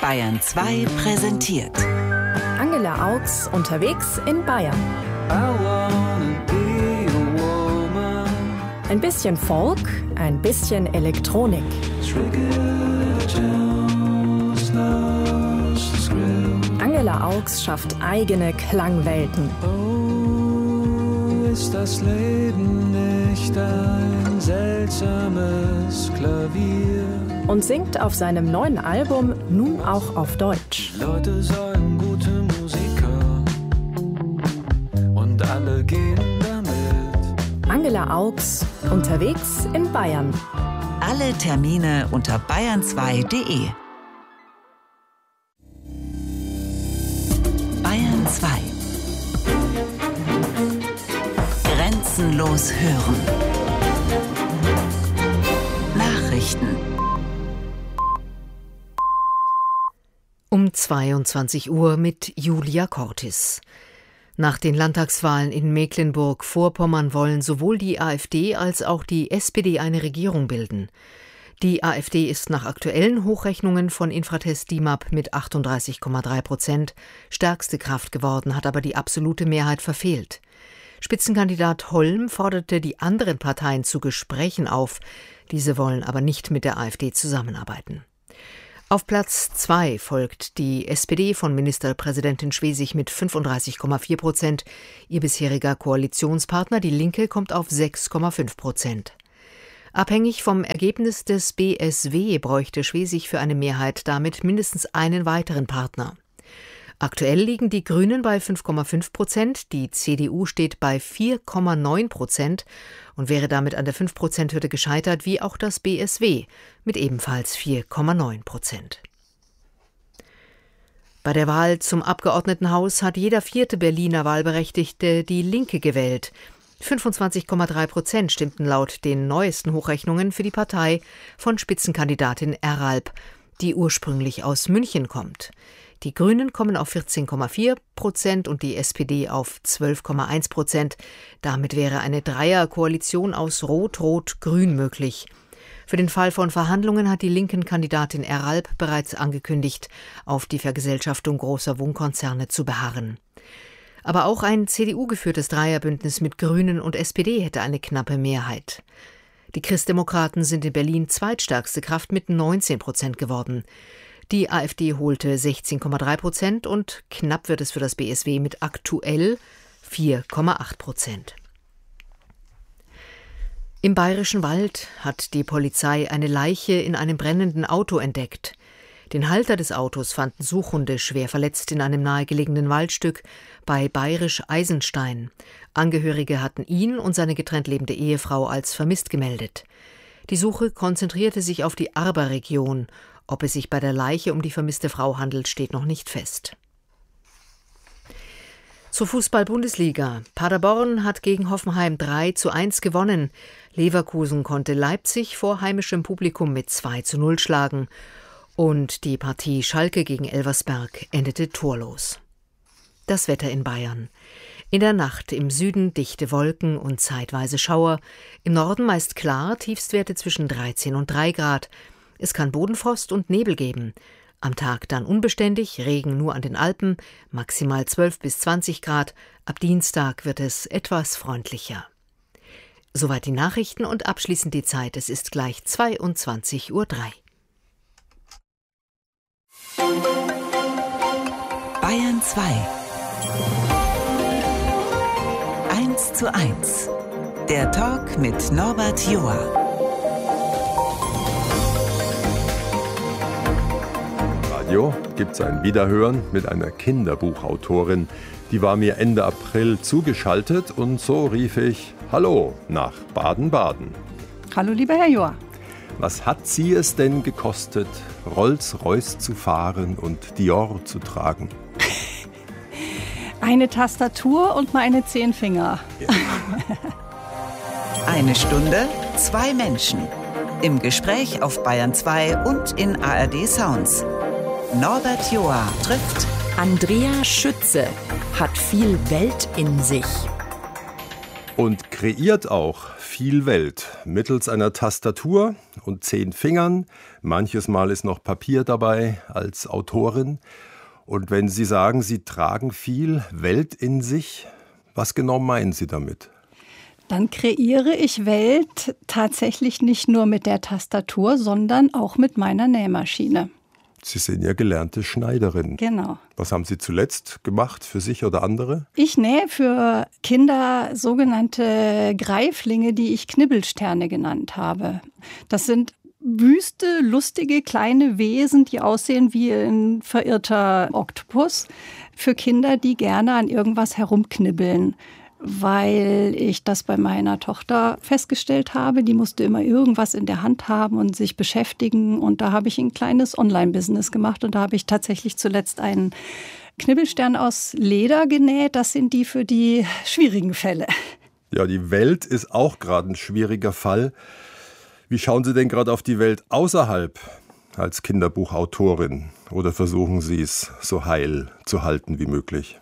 Bayern 2 präsentiert Angela Augs unterwegs in Bayern. Ein bisschen Folk, ein bisschen Elektronik. Angela Augs schafft eigene Klangwelten. Oh, ist das Leben nicht ein seltsames Klavier? Und singt auf seinem neuen Album nun auch auf Deutsch. Leute sollen gute Musiker und alle gehen damit. Angela Augs unterwegs in Bayern. Alle Termine unter bayern2.de. Bayern 2. Grenzenlos hören. Nachrichten. Um 22 Uhr mit Julia Cortis. Nach den Landtagswahlen in Mecklenburg-Vorpommern wollen sowohl die AfD als auch die SPD eine Regierung bilden. Die AfD ist nach aktuellen Hochrechnungen von Infratest DIMAP mit 38,3% stärkste Kraft geworden, hat aber die absolute Mehrheit verfehlt. Spitzenkandidat Holm forderte die anderen Parteien zu Gesprächen auf. Diese wollen aber nicht mit der AfD zusammenarbeiten. Auf Platz 2 folgt die SPD von Ministerpräsidentin Schwesig mit 35,4%. Ihr bisheriger Koalitionspartner, die Linke, kommt auf 6,5%. Abhängig vom Ergebnis des BSW bräuchte Schwesig für eine Mehrheit damit mindestens einen weiteren Partner. Aktuell liegen die Grünen bei 5,5%, die CDU steht bei 4,9% und wäre damit an der 5%-Hürde gescheitert, wie auch das BSW mit ebenfalls 4,9%. Bei der Wahl zum Abgeordnetenhaus hat jeder vierte Berliner Wahlberechtigte die Linke gewählt. 25,3% stimmten laut den neuesten Hochrechnungen für die Partei von Spitzenkandidatin Eralp, die ursprünglich aus München kommt. Die Grünen kommen auf 14,4% und die SPD auf 12,1%. Damit wäre eine Dreierkoalition aus Rot-Rot-Grün möglich. Für den Fall von Verhandlungen hat die Linken-Kandidatin Eralp bereits angekündigt, auf die Vergesellschaftung großer Wohnkonzerne zu beharren. Aber auch ein CDU-geführtes Dreierbündnis mit Grünen und SPD hätte eine knappe Mehrheit. Die Christdemokraten sind in Berlin zweitstärkste Kraft mit 19% geworden. Die AfD holte 16,3% und knapp wird es für das BSW mit aktuell 4,8%. Im Bayerischen Wald hat die Polizei eine Leiche in einem brennenden Auto entdeckt. Den Halter des Autos fanden Suchhunde schwer verletzt in einem nahegelegenen Waldstück bei Bayerisch-Eisenstein. Angehörige hatten ihn und seine getrennt lebende Ehefrau als vermisst gemeldet. Die Suche konzentrierte sich auf die Arber-Region. Ob es sich bei der Leiche um die vermisste Frau handelt, steht noch nicht fest. Zur Fußball-Bundesliga. Paderborn hat gegen Hoffenheim 3:1 gewonnen. Leverkusen konnte Leipzig vor heimischem Publikum mit 2:0 schlagen. Und die Partie Schalke gegen Elversberg endete torlos. Das Wetter in Bayern. In der Nacht im Süden dichte Wolken und zeitweise Schauer. Im Norden meist klar, Tiefstwerte zwischen 13 und 3 Grad. Es kann Bodenfrost und Nebel geben. Am Tag dann unbeständig, Regen nur an den Alpen, maximal 12 bis 20 Grad. Ab Dienstag wird es etwas freundlicher. Soweit die Nachrichten und abschließend die Zeit. Es ist gleich 22:03 Uhr. Bayern 2. 1:1. Der Talk mit Norbert Joa. Gibt es ein Wiederhören mit einer Kinderbuchautorin. Die war mir Ende April zugeschaltet und so rief ich Hallo nach Baden-Baden. Hallo lieber Herr Joa. Was hat Sie es denn gekostet, Rolls-Royce zu fahren und Dior zu tragen? Eine Tastatur und meine 10 Finger. Ja. 1 Stunde, 2 Menschen. Im Gespräch auf Bayern 2 und in ARD Sounds. Norbert Joa trifft Andrea Schütze hat viel Welt in sich. Und kreiert auch viel Welt mittels einer Tastatur und 10 Fingern. Manches Mal ist noch Papier dabei als Autorin. Und wenn Sie sagen, Sie tragen viel Welt in sich, was genau meinen Sie damit? Dann kreiere ich Welt tatsächlich nicht nur mit der Tastatur, sondern auch mit meiner Nähmaschine. Sie sind ja gelernte Schneiderin. Genau. Was haben Sie zuletzt gemacht, für sich oder andere? Ich nähe für Kinder sogenannte Greiflinge, die ich Knibbelsterne genannt habe. Das sind wüste, lustige kleine Wesen, die aussehen wie ein verirrter Oktopus. Für Kinder, die gerne an irgendwas herumknibbeln. Weil ich das bei meiner Tochter festgestellt habe. Die musste immer irgendwas in der Hand haben und sich beschäftigen. Und da habe ich ein kleines Online-Business gemacht. Und da habe ich tatsächlich zuletzt einen Knibbelstern aus Leder genäht. Das sind die für die schwierigen Fälle. Ja, die Welt ist auch gerade ein schwieriger Fall. Wie schauen Sie denn gerade auf die Welt außerhalb als Kinderbuchautorin? Oder versuchen Sie es so heil zu halten wie möglich?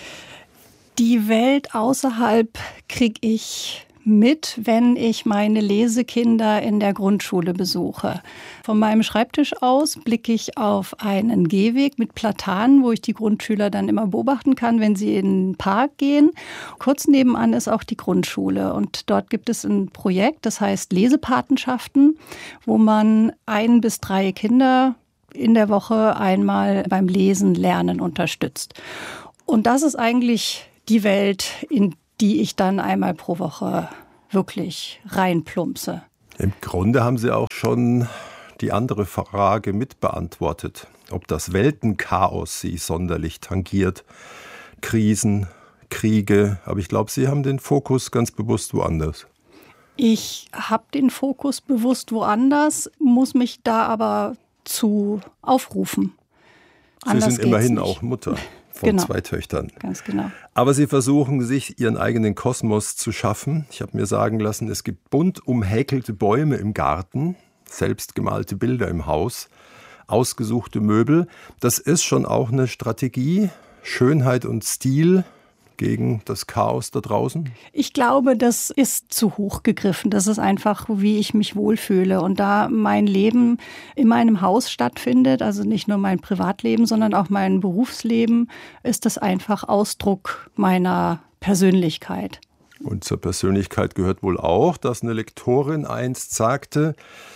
Die Welt außerhalb kriege ich mit, wenn ich meine Lesekinder in der Grundschule besuche. Von meinem Schreibtisch aus blicke ich auf einen Gehweg mit Platanen, wo ich die Grundschüler dann immer beobachten kann, wenn sie in den Park gehen. Kurz nebenan ist auch die Grundschule und dort gibt es ein Projekt, das heißt Lesepatenschaften, wo man 1 bis 3 Kinder in der Woche einmal beim Lesen lernen unterstützt. Und das ist eigentlich die Welt, in die ich dann einmal pro Woche wirklich reinplumpse. Im Grunde haben Sie auch schon die andere Frage mitbeantwortet, ob das Weltenchaos Sie sonderlich tangiert. Krisen, Kriege, aber ich glaube, Sie haben den Fokus ganz bewusst woanders. Ich habe den Fokus bewusst woanders, muss mich da aber zu aufrufen. Sie sind immerhin auch Mutter von 2 Töchtern. Ganz genau. Aber Sie versuchen, sich Ihren eigenen Kosmos zu schaffen. Ich habe mir sagen lassen, es gibt bunt umhäkelte Bäume im Garten, selbstgemalte Bilder im Haus, ausgesuchte Möbel. Das ist schon auch eine Strategie, Schönheit und Stil gegen das Chaos da draußen? Ich glaube, das ist zu hoch gegriffen. Das ist einfach, wie ich mich wohlfühle. Und da mein Leben in meinem Haus stattfindet, also nicht nur mein Privatleben, sondern auch mein Berufsleben, ist das einfach Ausdruck meiner Persönlichkeit. Und zur Persönlichkeit gehört wohl auch, dass eine Lektorin einst sagte,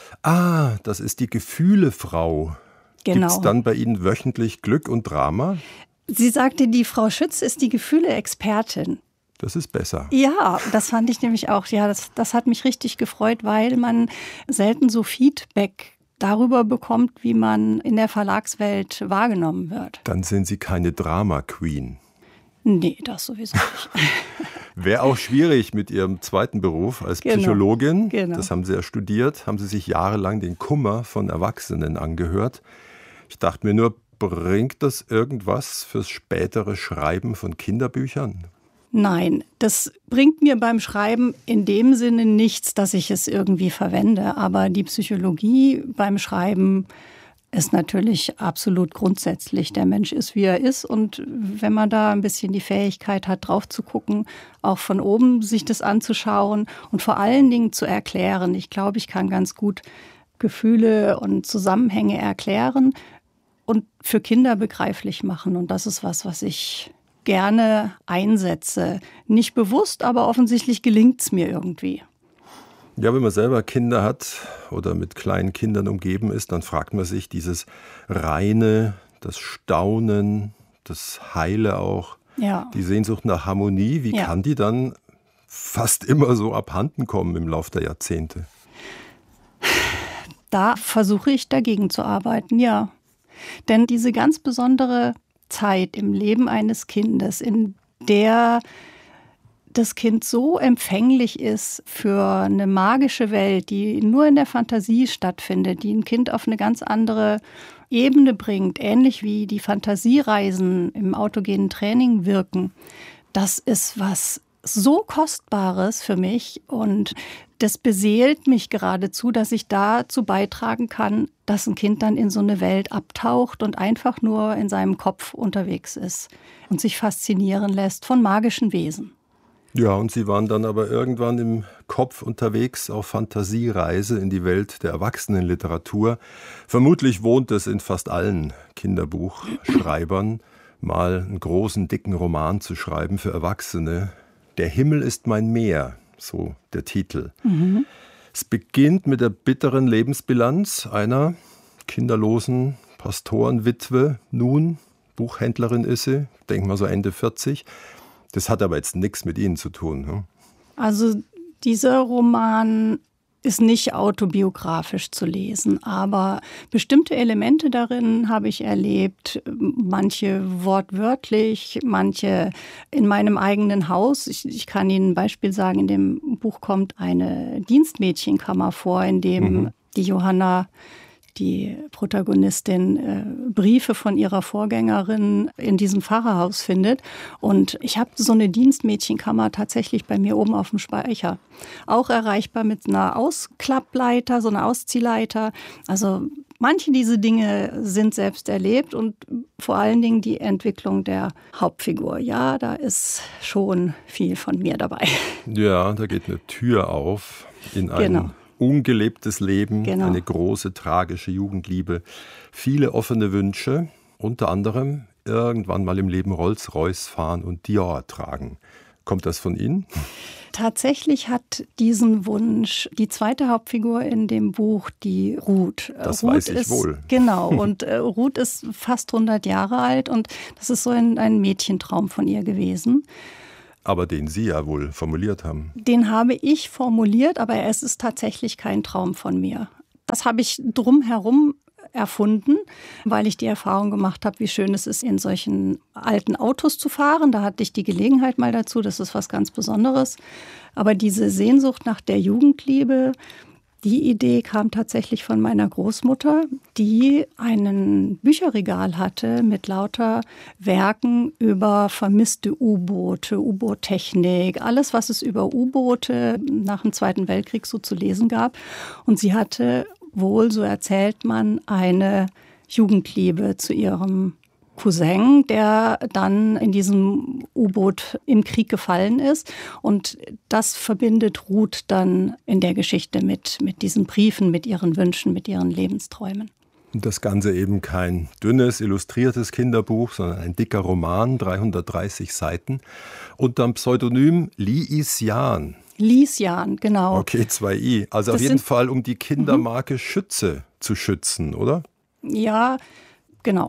das ist die Gefühlefrau. Genau. Gibt es dann bei Ihnen wöchentlich Glück und Drama? Sie sagte, die Frau Schütz ist die Gefühle-Expertin. Das ist besser. Ja, das fand ich nämlich auch. Ja, das hat mich richtig gefreut, weil man selten so Feedback darüber bekommt, wie man in der Verlagswelt wahrgenommen wird. Dann sind Sie keine Drama-Queen. Nee, das sowieso nicht. Wäre auch schwierig mit Ihrem zweiten Beruf als Psychologin. Genau. Das haben Sie ja studiert, haben Sie sich jahrelang den Kummer von Erwachsenen angehört. Ich dachte mir nur, bringt das irgendwas fürs spätere Schreiben von Kinderbüchern? Nein, das bringt mir beim Schreiben in dem Sinne nichts, dass ich es irgendwie verwende. Aber die Psychologie beim Schreiben ist natürlich absolut grundsätzlich. Der Mensch ist, wie er ist. Und wenn man da ein bisschen die Fähigkeit hat, drauf zu gucken, auch von oben sich das anzuschauen und vor allen Dingen zu erklären. Ich glaube, ich kann ganz gut Gefühle und Zusammenhänge erklären und für Kinder begreiflich machen. Und das ist was ich gerne einsetze. Nicht bewusst, aber offensichtlich gelingt es mir irgendwie. Ja, wenn man selber Kinder hat oder mit kleinen Kindern umgeben ist, dann fragt man sich dieses Reine, das Staunen, das Heile auch, die Sehnsucht nach Harmonie, wie kann die dann fast immer so abhanden kommen im Laufe der Jahrzehnte? Da versuche ich dagegen zu arbeiten, ja. Denn diese ganz besondere Zeit im Leben eines Kindes, in der das Kind so empfänglich ist für eine magische Welt, die nur in der Fantasie stattfindet, die ein Kind auf eine ganz andere Ebene bringt, ähnlich wie die Fantasiereisen im autogenen Training wirken, das ist was so Kostbares für mich und das beseelt mich geradezu, dass ich dazu beitragen kann, dass ein Kind dann in so eine Welt abtaucht und einfach nur in seinem Kopf unterwegs ist und sich faszinieren lässt von magischen Wesen. Ja, und Sie waren dann aber irgendwann im Kopf unterwegs auf Fantasiereise in die Welt der Erwachsenenliteratur. Vermutlich wohnt es in fast allen Kinderbuchschreibern, mal einen großen, dicken Roman zu schreiben für Erwachsene. Der Himmel ist mein Meer, so der Titel. Es beginnt mit der bitteren Lebensbilanz einer kinderlosen Pastorenwitwe. Nun, Buchhändlerin ist sie, denk mal so Ende 40. Das hat aber jetzt nichts mit Ihnen zu tun. Ne? Also dieser Roman ist nicht autobiografisch zu lesen, aber bestimmte Elemente darin habe ich erlebt, manche wortwörtlich, manche in meinem eigenen Haus. Ich kann Ihnen ein Beispiel sagen, in dem Buch kommt eine Dienstmädchenkammer vor, in dem die Johanna, die Protagonistin, Briefe von ihrer Vorgängerin in diesem Pfarrerhaus findet. Und ich habe so eine Dienstmädchenkammer tatsächlich bei mir oben auf dem Speicher. Auch erreichbar mit einer Ausklappleiter, so einer Ausziehleiter. Also manche dieser Dinge sind selbst erlebt und vor allen Dingen die Entwicklung der Hauptfigur. Ja, da ist schon viel von mir dabei. Ja, da geht eine Tür auf in ein ungelebtes Leben, eine große, tragische Jugendliebe, viele offene Wünsche, unter anderem irgendwann mal im Leben Rolls-Royce fahren und Dior tragen. Kommt das von Ihnen? Tatsächlich hat diesen Wunsch die zweite Hauptfigur in dem Buch, die Ruth. Das Ruth weiß ich wohl. Genau, und Ruth ist fast 100 Jahre alt und das ist so ein Mädchentraum von ihr gewesen. Aber den Sie ja wohl formuliert haben. Den habe ich formuliert, aber es ist tatsächlich kein Traum von mir. Das habe ich drumherum erfunden, weil ich die Erfahrung gemacht habe, wie schön es ist, in solchen alten Autos zu fahren. Da hatte ich die Gelegenheit mal dazu, das ist was ganz Besonderes. Aber diese Sehnsucht nach der Jugendliebe, die Idee kam tatsächlich von meiner Großmutter, die einen Bücherregal hatte mit lauter Werken über vermisste U-Boote, U-Boot-Technik, alles, was es über U-Boote nach dem Zweiten Weltkrieg so zu lesen gab. Und sie hatte wohl, so erzählt man, eine Jugendliebe zu ihrem Cousin, der dann in diesem U-Boot im Krieg gefallen ist. Und das verbindet Ruth dann in der Geschichte mit diesen Briefen, mit ihren Wünschen, mit ihren Lebensträumen. Und das Ganze eben kein dünnes, illustriertes Kinderbuch, sondern ein dicker Roman, 330 Seiten, unterm Pseudonym Liis Jahn. Liis Jahn, genau. Okay, 2 I. Also das auf jeden Fall, um die Kindermarke Schütze zu schützen, oder? Ja, genau.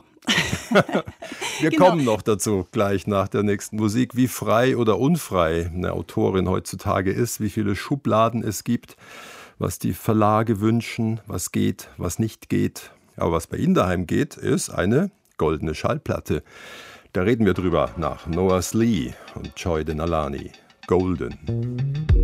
Wir kommen noch dazu, gleich nach der nächsten Musik, wie frei oder unfrei eine Autorin heutzutage ist, wie viele Schubladen es gibt, was die Verlage wünschen, was geht, was nicht geht. Aber was bei Ihnen daheim geht, ist eine goldene Schallplatte. Da reden wir drüber nach Noah Slee und Joy Denalani. Golden.